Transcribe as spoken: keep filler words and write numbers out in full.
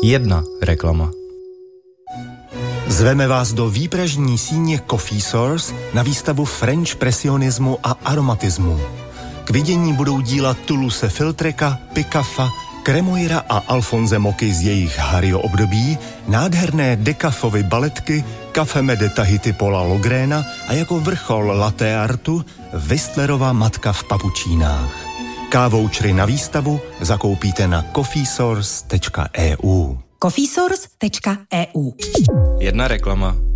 Jedna reklama. Zveme vás do výpražní síně Coffee Source na výstavu French presionismu a aromatismu. K vidění budou díla Toulouse-Lautreka, Picaffa, Cremoira a Alphonse Moky z jejich Hario období, nádherné Decafovy baletky, Café de Tahiti Paula Logréna a jako vrchol latte artu Whistlerova matka v papučínách. K-vouchery na výstavu zakoupíte na coffee source tečka e u. coffee source tečka e u. Jedna reklama.